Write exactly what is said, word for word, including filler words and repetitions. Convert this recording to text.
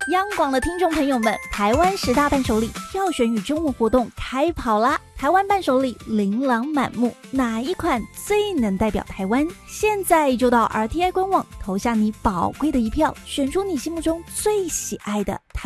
央广的听众朋友们，台湾十大伴手礼票选与征文活动开跑啦！台湾伴手礼琳琅满目，哪一款最能代表台湾？现在就到 R T I 官网投下你宝贵的一票，选出你心目中最喜爱的台